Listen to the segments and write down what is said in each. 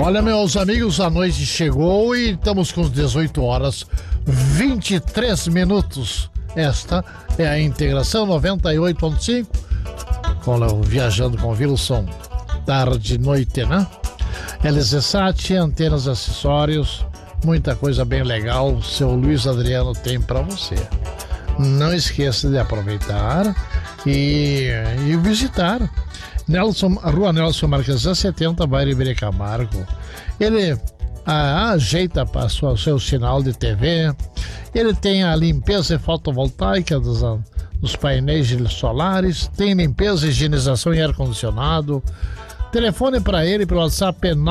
Olha, meus amigos, a noite chegou e estamos com 18 horas 23 minutos. Esta é a Integração 98.5, viajando com Wilson, tarde e noite, né? LZSat, antenas, acessórios, muita coisa bem legal o seu Luiz Adriano tem para você. Não esqueça de aproveitar e visitar Rua Nelson Marquesan 70, bairro Iberê Camargo. Ele ajeita para o seu sinal de TV. Ele tem a limpeza fotovoltaica dos painéis solares. Tem limpeza, higienização e ar-condicionado. Telefone para ele pelo WhatsApp é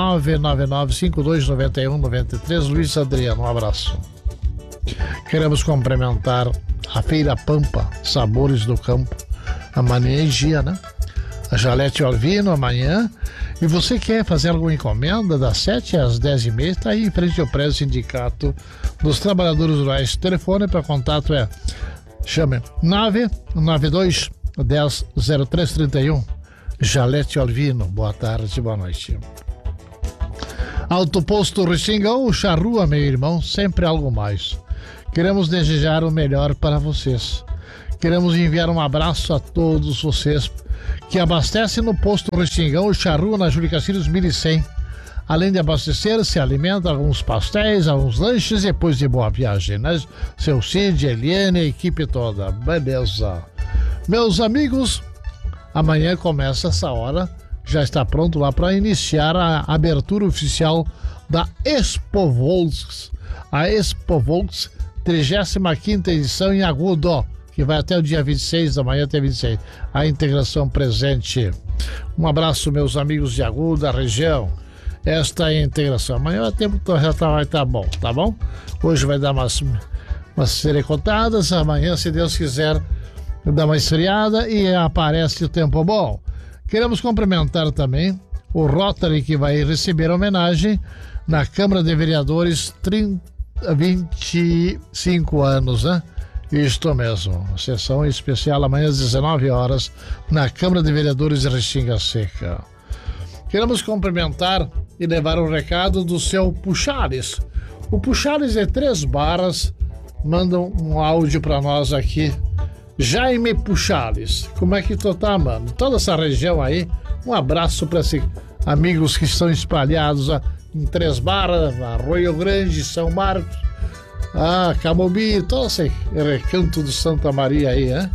999-5291-93. Luiz Adriano, um abraço. Queremos cumprimentar a Feira Pampa, Sabores do Campo, amanhã e dia, né? A Jalete Alvino amanhã. E você quer fazer alguma encomenda das 7 às 10h30, está aí em frente ao prédio Sindicato dos Trabalhadores Rurais. O telefone para contato chame 992 10 0331. Jalete Alvino, boa tarde, boa noite. Autoposto Restingão, Charrua, meu irmão, sempre algo mais. Queremos desejar o melhor para vocês. Queremos enviar um abraço a todos vocês que abastecem no posto Restingão, o Charrua, na Júlio Castilhos 1100. Além de abastecer, se alimenta alguns pastéis, alguns lanches, depois de boa viagem, né? Seu Cid, Eliane, a equipe toda. Beleza. Meus amigos, amanhã começa essa hora, já está pronto lá para iniciar a abertura oficial da Expo Volks. A Expo Volks, 35ª edição em Agudo, que vai até o dia 26 da manhã até 26. A integração presente. Um abraço, meus amigos de Agudo, da região. Esta é a integração. Amanhã o tempo já vai estar bom, tá bom? Hoje vai dar umas sericotadas, amanhã, se Deus quiser, dá uma esfriada e aparece o tempo bom. Queremos cumprimentar também o Rotary, que vai receber homenagem na Câmara de Vereadores 25 anos, né? Isto mesmo, sessão especial amanhã às 19 horas na Câmara de Vereadores de Restinga Seca. Queremos cumprimentar e levar o recado do seu Puxares. O Puxares é 3 barras, mandam um áudio para nós aqui. Jaime Puxares, como é que tu tá, mano? Toda essa região aí, um abraço para esses amigos que estão espalhados em 3 barras, Arroio Grande, São Marcos, Camobi, todo esse recanto do Santa Maria aí, né?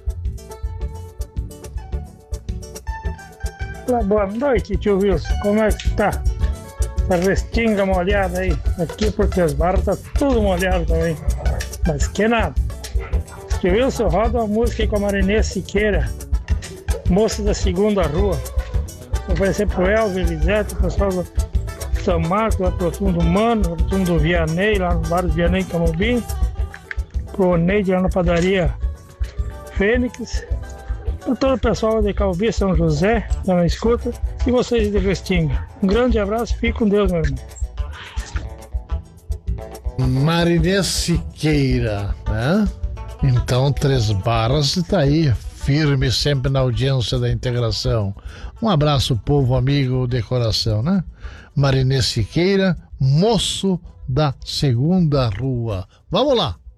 Boa noite, tio Wilson, como é que tá? A Restinga molhada aí, aqui por 3 barras tá tudo molhado também, mas que nada. Tio Wilson, roda uma música aí com a Marinês Siqueira, Moça da Segunda Rua. Vou oferecer pro Elvio, Elisete, o pessoal do São Marcos, lá pro Fundo Humano, pro Fundo do Vianney, lá no bar do Vianney em Camobim, pro Neide lá na padaria Fênix, para todo o pessoal de Calbi, São José, tá na escuta, e vocês de Restinga. Um grande abraço, fique com Deus, meu irmão. Marinês Siqueira, né? Então, 3 barras está aí, firme sempre na audiência da integração. Um abraço, povo amigo de coração, né? Marinês Siqueira, Moço da Segunda Rua. Vamos lá!